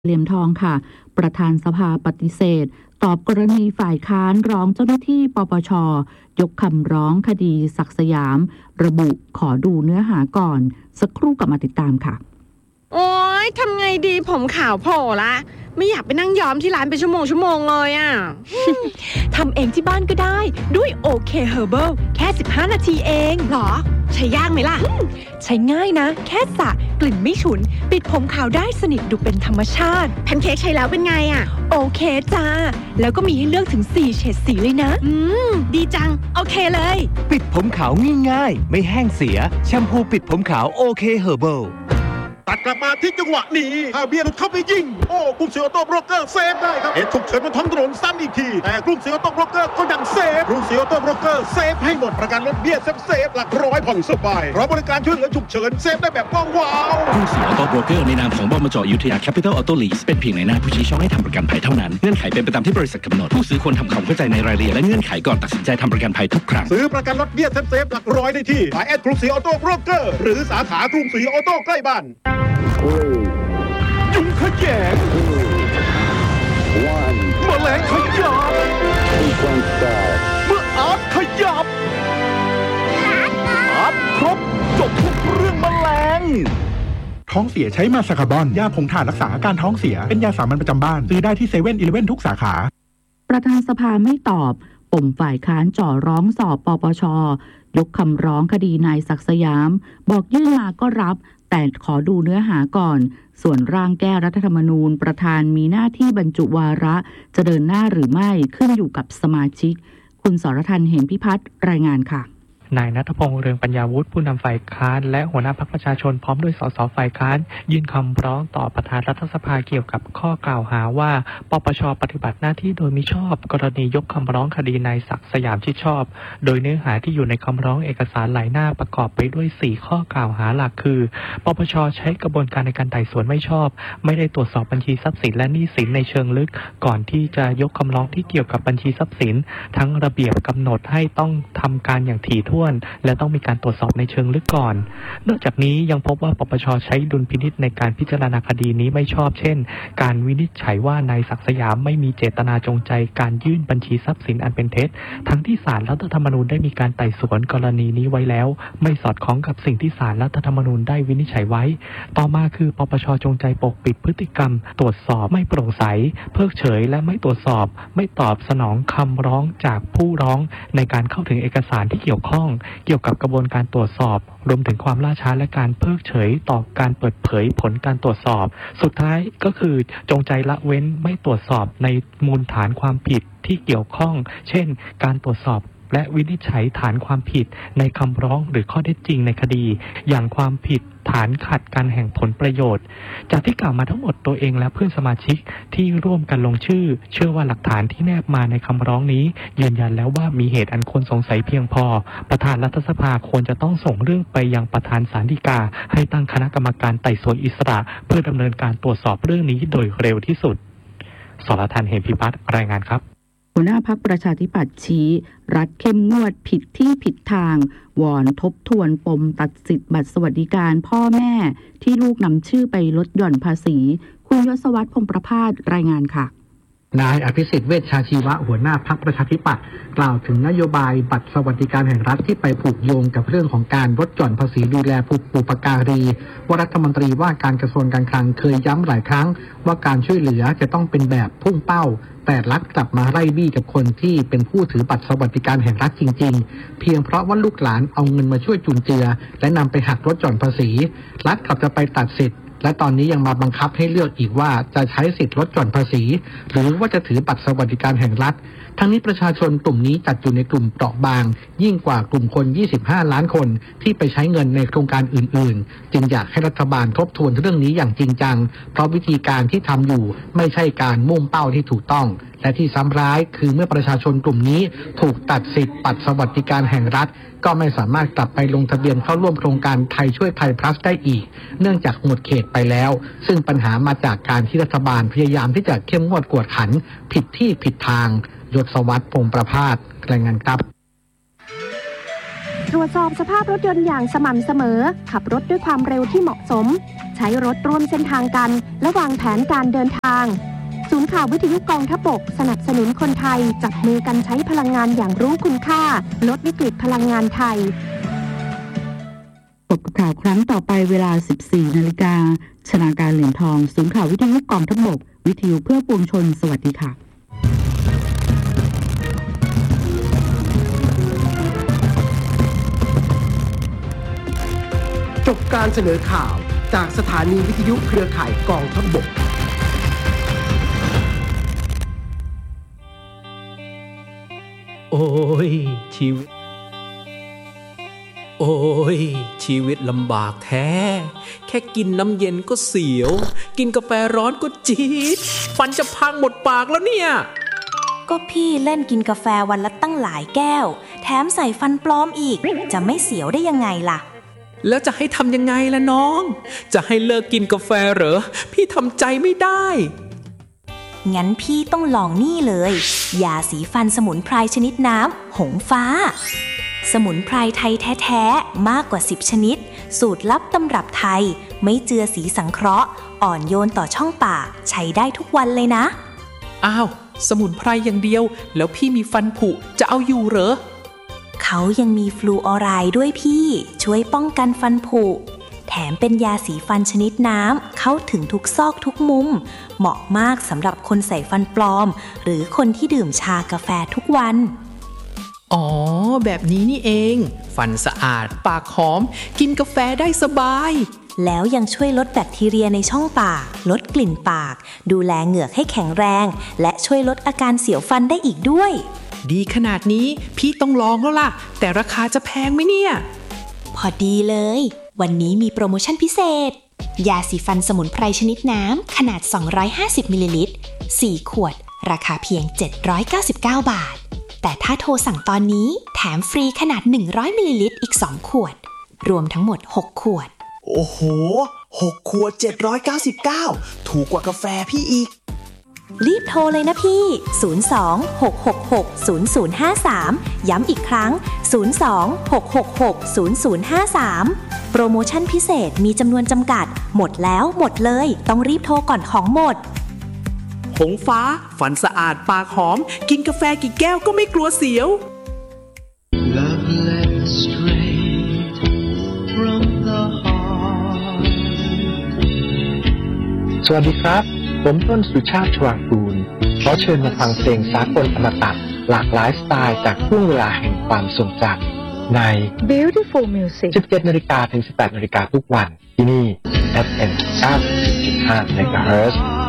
เหลี่ยมทองค่ะประธานสภาปฏิเสธตอบกรณีฝ่ายค้านร้องเจ้าหน้าที่ปปช.ยกคำร้องคดีศักดิ์สยามระบุขอดูเนื้อหาก่อนสักครู่กลับมาติดตามค่ะโอ๊ยทำไงดีผมขาวโผล่ละไม่อยากไปนั่งย้อมที่ร้านเป็นชั่วโมงเลยอ่ะทำเองที่บ้านก็ได้ด้วยโอเคเฮอร์เบิลแค่15นาทีเองหรอใช้ยากไหมล่ะใช้ง่ายนะแค่สระกลิ่นไม่ฉุนปิดผมขาวได้สนิทดูเป็นธรรมชาติแพนเค้กใช้แล้วเป็นไงอ่ะโอเคจ้าแล้วก็มีให้เลือกถึง4เฉดสีเลยนะดีจังโอเคเลยปิดผมขาวง่ายๆไม่แห้งเสียแชมพูปิดผมขาวโอเคเฮอร์เบิลตัดกลับมาที่จังหวะนี้ถ้าเบียร์เข้าไปยิงโอ้กรุงศรีออโต้โบรกเกอร์เซฟได้ครับเหตุฉุกเฉินบนท้องถนนซ้ำอีกทีแต่กรุงศรีออโต้โบรกเกอร์ก็ยังเซฟกรุงศรีออโต้โบรกเกอร์เซฟให้หมดประกันรถเบี้ยเซฟหลักร้อยผ่อนสบายเพราะบริการช่วยเหลือฉุกเฉินเซฟได้แบบว้าวกรุงศรีออโต้โบรกเกอร์ในนามของบมจ.อยุธยาแคปิตอลออโต้ลีสเป็นเพียงในหน้าผู้ชี้ช่องให้ทำประกันภัยเท่านั้นเงื่อนไขเป็นไปตามที่บริษัทกำหนดผู้ซื้อควรทำความเข้าใจในรายละเอียดและเงื่อนไขก่อนตัดสินใจทำประกันภัยทุกครั้งซื้อประกันรถเบี้ยเซฟหลักร้อยได้ที่แอดกรุงศรีออโต้โบรกเกอร์หรือสาขากรุงศรีออโต้ใกล้บ้านยุงขยงแมลงขยับเมื่ออาร์ตขยับอาร์ตครบจบทุกเรื่องแมลงท้องเสียใช้มาสคาร์บอนยาผงถ่านรักษาอาการท้องเสียเป็นยาสามัญประจำบ้านซื้อได้ที่7-11ทุกสาขาประธานสภาไม่ตอบปมฝ่ายค้านจ่อร้องสอบปปช.ยกคำร้องคดีนายศักดิ์สยามบอกยื่นมาก็รับแต่ขอดูเนื้อหาก่อนส่วนร่างแก้รัฐธรรมนูญประธานมีหน้าที่บรรจุวาระจะเดินหน้าหรือไม่ขึ้นอยู่กับสมาชิกคุณสรทัน เหมพิพัฒน์รายงานค่ะนายณัฐพงษ์ เรืองปัญญาวุฒิผู้นำฝ่ายค้านและหัวหน้าพรรคประชาชนพร้อมด้วยสสฝ่ายค้านยื่นคำร้องต่อประธานรัฐสภาเกี่ยวกับข้อกล่าวหาว่าปปช.ปฏิบัติหน้าที่โดยมิชอบกรณียกคำร้องคดีนายศักดิ์สยามชิดชอบโดยเนื้อหาที่อยู่ในคำร้องเอกสารหลายหน้าประกอบไปด้วย4ข้อกล่าวหาหลักคือปปช.ใช้กระบวนการในการไต่สวนไม่ชอบไม่ได้ตรวจสอบบัญชีทรัพย์สินและหนี้สินในเชิงลึกก่อนที่จะยกคำร้องที่เกี่ยวกับบัญชีทรัพย์สินทั้งระเบียบกำหนดให้ต้องทำการอย่างถี่ถ้วนและต้องมีการตรวจสอบในเชิงลึกก่อนนอกจากนี้ยังพบว่าปปช.ใช้ดุลพินิจในการพิจารณาคดีนี้ไม่ชอบเช่นการวินิจฉัยว่านายศักดิ์สยามไม่มีเจตนาจงใจการยื่นบัญชีทรัพย์สินอันเป็นเท็จทั้งที่ศาลรัฐธรรมนูญได้มีการไต่สวนกรณีนี้ไว้แล้วไม่สอดคล้องกับสิ่งที่ศาลรัฐธรรมนูญได้วินิจฉัยไว้ต่อมาคือปปช.จงใจปกปิดพฤติกรรมตรวจสอบไม่โปร่งใสเพิกเฉยและไม่ตรวจสอบไม่ตอบสนองคำร้องจากผู้ร้องในการเข้าถึงเอกสารที่เกี่ยวข้องเกี่ยวกับกระบวนการตรวจสอบรวมถึงความล่าช้าและการเพิกเฉยต่อการเปิดเผยผลการตรวจสอบสุดท้ายก็คือจงใจละเว้นไม่ตรวจสอบในมูลฐานความผิดที่เกี่ยวข้องเช่นการตรวจสอบและวินิจฉัยฐานความผิดในคำร้องหรือข้อเท็จจริงในคดีอย่างความผิดฐานขัดการแห่งผลประโยชน์จากที่กล่าวมาทั้งหมดตัวเองและเพื่อนสมาชิกที่ร่วมกันลงชื่อเชื่อว่าหลักฐานที่แนบมาในคำร้องนี้ยืนยันแล้วว่ามีเหตุอันควรสงสัยเพียงพอประธานรัฐสภาควรจะต้องส่งเรื่องไปยังประธานศาลฎีกาให้ตั้งคณะกรรมการไต่สวนอิสระเพื่อดำเนินการตรวจสอบเรื่องนี้โดยเร็วที่สุดสรทัน เหมพิพัฒน์รายงานครับหัวหน้าพรรคประชาธิปัตย์ชี้รัฐเข้มงวดผิดที่ผิดทางวอนทบทวนปมตัดสิทธิบัตรสวัสดิการพ่อแม่ที่ลูกนำชื่อไปลดหย่อนภาษีคุณยศวัฒน์ พงษ์ประภาสรายงานค่ะนายอภิสิทธิ์เวชชาชีวะหัวหน้าพรรคประชาธิปัตย์กล่าวถึงนโยบายบัตรสวัสดิการแห่งรัฐที่ไปผูกโยงกับเรื่องของการลดหย่อนภาษีดูแลผู้บุปการีว่ารัฐมนตรีว่าการกระทรวงการคลังเคยย้ำหลายครั้งว่าการช่วยเหลือจะต้องเป็นแบบพุ่งเป้าแต่รัฐกลับมาไล่บี้กับคนที่เป็นผู้ถือบัตรสวัสดิการแห่งรัฐจริงๆเพียงเพราะว่าลูกหลานเอาเงินมาช่วยจุนเจือและนำไปหักลดหย่อนภาษีรัฐกลับจะไปตัดสิทธิ์และตอนนี้ยังมาบังคับให้เลือกอีกว่าจะใช้สิทธิ์ลดหย่อนภาษีหรือว่าจะถือบัตรสวัสดิการแห่งรัฐทั้งนี้ประชาชนกลุ่มนี้จัดอยู่ในกลุ่มเปราะบางยิ่งกว่ากลุ่มคน25ล้านคนที่ไปใช้เงินในโครงการอื่นๆจึงอยากให้รัฐบาลทบทวนเรื่องนี้อย่างจริงจังเพราะวิธีการที่ทำอยู่ไม่ใช่การมุ่งเป้าที่ถูกต้องและที่ซ้ำร้ายคือเมื่อประชาชนกลุ่มนี้ถูกตัดสิทธิ์บัตรสวัสดิการแห่งรัฐก็ไม่สามารถกลับไปลงทะเบียนเข้าร่วมโครงการไทยช่วยไทยพลัสได้อีกเนื่องจากหมดเขตไปแล้วซึ่งปัญหามาจากการที่รัฐบาลพยายามที่จะเข้มงวดกวดขันผิดที่ผิดทางยศวัฒน์ พงษ์ประภาสรายงานครับตรวจสอบสภาพรถยนต์อย่างสม่ำเสมอขับรถด้วยความเร็วที่เหมาะสมใช้รถร่วมเส้นทางกันและวางแผนการเดินทางศูนย์ข่าววิทยุกองทัพบกสนับสนุนคนไทยจับมือกันใช้พลังงานอย่างรู้คุณค่าลดวิกฤตพลังงานไทยพบกับข่าวครั้งต่อไปเวลา 14 นาฬิกาชนาการเหรียญทองศูนย์ข่าววิทยุกองทัพบกวิทยุเพื่อปวงชนสวัสดีค่ะจบการเสนอข่าวจากสถานีวิทยุเครือข่ายกองทัพบกโอ้ยชีวิตลำบากแท้แค่กินน้ำเย็นก็เสียวกินกาแฟร้อนก็จี๊ดฟันจะพังหมดปากแล้วเนี่ยก็พี่เล่นกินกาแฟวันละตั้งหลายแก้วแถมใส่ฟันปลอมอีกจะไม่เสียวได้ยังไงล่ะแล้วจะให้ทำยังไงล่ะน้องจะให้เลิกกินกาแฟเหรอพี่ทำใจไม่ได้งั้นพี่ต้องลองนี่เลยยาสีฟันสมุนไพรชนิดน้ำหงฟ้าสมุนไพรไทยแท้ๆมากกว่า10ชนิดสูตรลับตำรับไทยไม่เจือสีสังเคราะห์อ่อนโยนต่อช่องปากใช้ได้ทุกวันเลยนะอ้าวสมุนไพรอย่างเดียวแล้วพี่มีฟันผุจะเอาอยู่เหรอเขายังมีฟลูออไรด์ด้วยพี่ช่วยป้องกันฟันผุแถมเป็นยาสีฟันชนิดน้ำเข้าถึงทุกซอกทุกมุมเหมาะมากสำหรับคนใส่ฟันปลอมหรือคนที่ดื่มชากาแฟทุกวันอ๋อแบบนี้นี่เองฟันสะอาดปากหอมกินกาแฟได้สบายแล้วยังช่วยลดแบคทีเรียในช่องปากลดกลิ่นปากดูแลเหงือกให้แข็งแรงและช่วยลดอาการเสียวฟันได้อีกด้วยดีขนาดนี้พี่ต้องลองแล้วล่ะแต่ราคาจะแพงไหมเนี่ยพอดีเลยวันนี้มีโปรโมชั่นพิเศษยาสีฟันสมุนไพรชนิดน้ำขนาด250มิลลิลิตร4ขวดราคาเพียง799 บาทแต่ถ้าโทรสั่งตอนนี้แถมฟรีขนาด100มิลลิลิตรอีก2ขวดรวมทั้งหมด6ขวดโอ้โห6ขวด799ถูกกว่ากาแฟพี่อีกรีบโทรเลยนะพี่02-666-0053ย้ำอีกครั้ง02-666-0053โปรโมชั่นพิเศษมีจำนวนจำกัดหมดแล้วหมดเลยต้องรีบโทรก่อนของหมดหงฟ้าฟันสะอาดปากหอมกินกาแฟกี่แก้วก็ไม่กลัวเสียว Love led straight from the heart สวัสดีครับผมต้นสุชาติชวางกูลขอเชิญมาฟังเพลงสากลอมตะหลากหลายสไตล์จากช่วงเวลาแห่งความทรงจำใน Beautiful Music 17 นาฬิกาถึง 18 นาฬิกาทุกวันที่นี่ FM 90.5 MHz